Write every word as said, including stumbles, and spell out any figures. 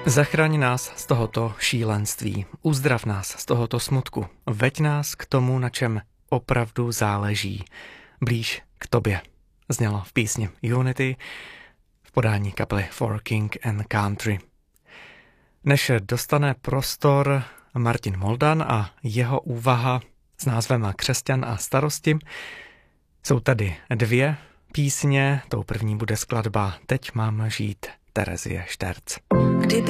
Zachraň nás z tohoto šílenství, uzdrav nás z tohoto smutku, veď nás k tomu, na čem opravdu záleží, blíž k tobě. Znělo v písni Unity v podání kapely For King and Country. Než dostane prostor Martin Moldan a jeho úvaha s názvem Křesťan a starosti, jsou tady dvě písně. Tou první bude skladba Teď mám žít Terezie Šterc.